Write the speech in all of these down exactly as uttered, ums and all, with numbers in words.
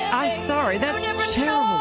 I'm sorry, that's terrible.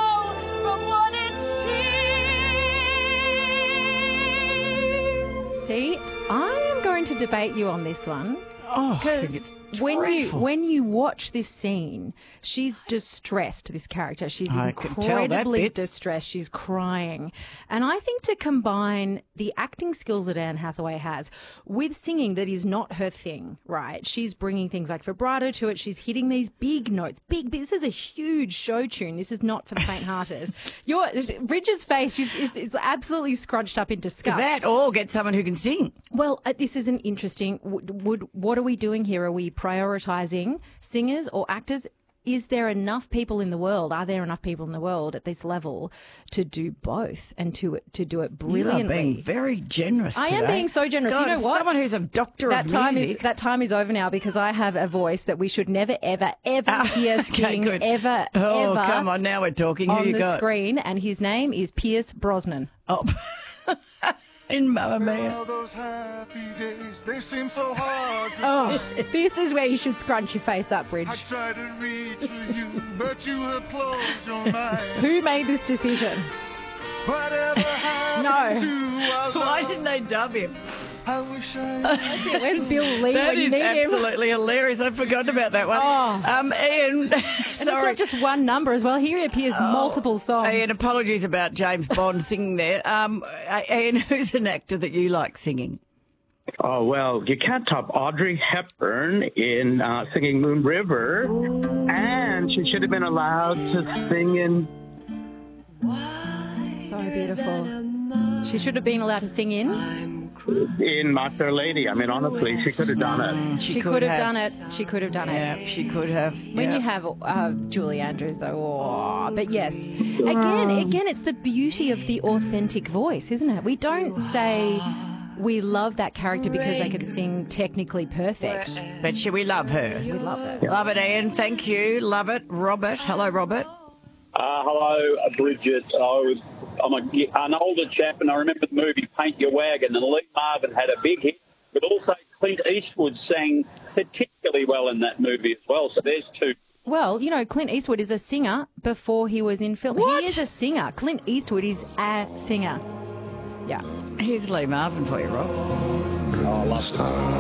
See, I am going to debate you on this one. Oh, I think Because it's when you dreadful. when you watch this scene, she's distressed, this character. She's I can tell that incredibly bit. distressed. She's crying. And I think to combine the acting skills that Anne Hathaway has with singing that is not her thing, right? She's bringing things like vibrato to it. She's hitting these big notes. Big, this is a huge show tune. This is not for the faint-hearted. Your Bridget's face is, is, is absolutely scrunched up in disgust. That or get someone who can sing. Well, uh, this is an interesting. Would, would what are we doing here? Are we prioritising singers or actors? Is there enough people in the world? Are there enough people in the world at this level to do both and to to do it brilliantly? You are being very generous. I am today. being so generous. God, You know what? Someone who's a doctor That of time music. is that time is over now because I have a voice that we should never, ever, ever Ah, hear okay, sing good. ever, Oh, ever come on, now we're talking. Who on you the got? screen. And his name is Pierce Brosnan. Oh. In Mamma Mia. All those happy days, they seem so hard to Oh, find. this is where you should scrunch your face up, Bridge. I try to reach for you, but you have closed your mind. Who made this decision? Whatever happened No. to our Why love? didn't they dub him? I wish I knew. Where's Bill Lee That when you is need him? absolutely hilarious. I forgot about that one. Oh. Um, Ian, And it's sorry. not just one number as well. Here appears multiple songs. Ian, apologies about James Bond singing there. Um, Ian, who's an actor that you like singing? Oh, well, you can't top Audrey Hepburn in uh, singing Moon River. And she should have been allowed to sing in... So beautiful. She should have been allowed to sing in. in My Fair Lady. I mean, honestly, she could have done it. She, could, have, done it. She could have done Yeah, it. she could have. When yeah. you have uh, Julie Andrews, though, oh, but yes, again, again, it's the beauty of the authentic voice, isn't it? We don't say we love that character because they can sing technically perfect. But should we love her? We love it. Love it, Ian. Thank you. Love it. Robert. Hello, Robert. Uh, hello, uh, Bridget. I was, I'm a, an older chap, and I remember the movie Paint Your Wagon, and Lee Marvin had a big hit, but also Clint Eastwood sang particularly well in that movie as well. So there's two. Well, you know, Clint Eastwood is a singer before he was in film. What? He is a singer. Clint Eastwood is a singer. Yeah. Here's Lee Marvin for you, Rob. Oh, I love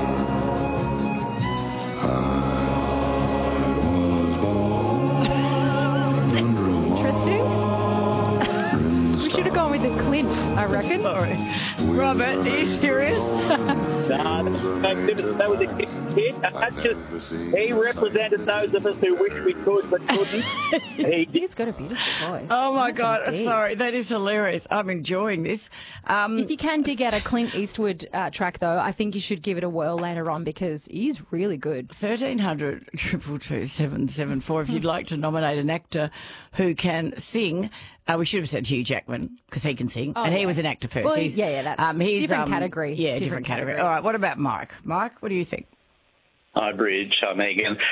Interesting. We should have gone with the Clint, I reckon. Sorry. Robert, are you serious? Nah, that, that was a kid. And that just, he represented those of us who wish we could but couldn't. He He's got a beautiful voice. Oh, my Yes, God. indeed. Sorry. That is hilarious. I'm enjoying this. Um, If you can dig out a Clint Eastwood uh, track, though, I think you should give it a whirl later on because he's really good. thirteen hundred, two two two, seven seven four if you'd like to nominate an actor who can sing. Uh, we should have said Hugh Jackman because he can sing. Oh, and he yeah. was an actor first. Well, he's, yeah, yeah, that's different category. Yeah, different, Different category. category. All right, what about Mike? Mike, what do you think? Hi, Bridge. Hi, Megan.